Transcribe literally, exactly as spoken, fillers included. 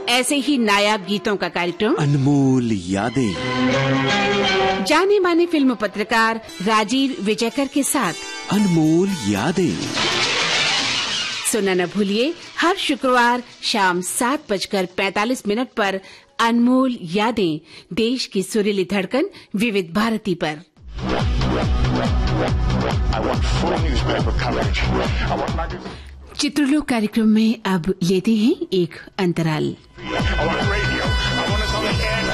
ऐसे ही नायाब गीतों का कार्यक्रम अनमोल यादें, जाने माने फिल्म पत्रकार राजीव विजयकर के साथ अनमोल यादें सुनना न भूलिए हर शुक्रवार शाम सात बजकर पैंतालीस मिनट पर अनमोल यादें, देश की सुरीली धड़कन विविध भारती पर। चित्रलोक कार्यक्रम में अब लेते हैं एक अंतराल।